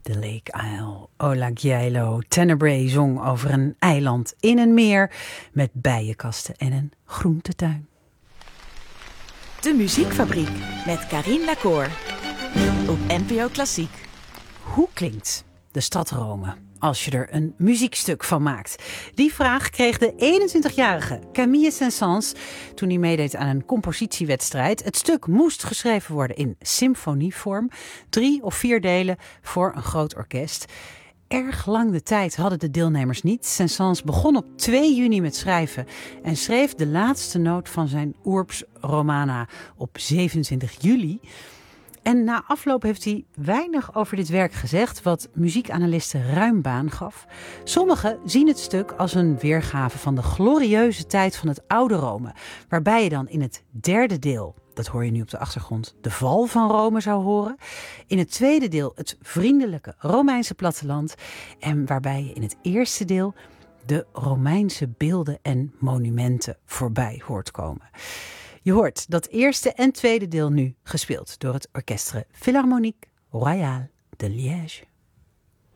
De Lake Isle, Olaguailo Tenebrae zong over een eiland in een meer met bijenkasten en een groentetuin. De Muziekfabriek met Carine Lacour op NPO Klassiek. Hoe klinkt de stad Rome als je er een muziekstuk van maakt? Die vraag kreeg de 21-jarige Camille Saint-Saëns toen hij meedeed aan een compositiewedstrijd. Het stuk moest geschreven worden in symfonievorm, 3 of 4 delen voor een groot orkest. Erg lang de tijd hadden de deelnemers niet. Saint-Saëns begon op 2 juni met schrijven en schreef de laatste noot van zijn Urbs Romana op 27 juli. En na afloop heeft hij weinig over dit werk gezegd, wat muziekanalisten ruim baan gaf. Sommigen zien het stuk als een weergave van de glorieuze tijd van het oude Rome, waarbij je dan in het 3e deel, dat hoor je nu op de achtergrond, de val van Rome zou horen. In het 2e deel het vriendelijke Romeinse platteland en waarbij je in het 1e deel de Romeinse beelden en monumenten voorbij hoort komen. Je hoort dat 1e en 2e deel nu gespeeld door het Orchestre Philharmonique Royal de Liège.